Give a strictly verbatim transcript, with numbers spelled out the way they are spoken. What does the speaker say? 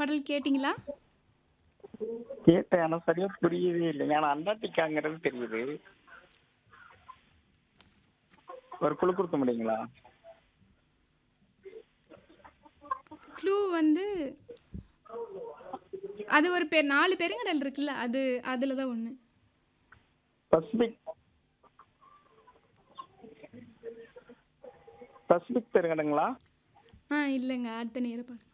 பாடல் கேட்டீங்களா? கேட்டேன். ஆனா சரியா புரியவே இல்லைங்க. ஆனா அண்டார்டிகாங்கிறது தெரியுது. ஒரு குழு குடுக்க முடியுங்களா? க்ளூ வந்து அது ஒரு பெ நாலு பெருங்கடல் இருக்குல்ல, அது அதுல தான் ஒண்ணு. Pacific Pacific பெருங்கடங்களா? ஆ இல்லங்க. அடுத்த நேர பாருங்க.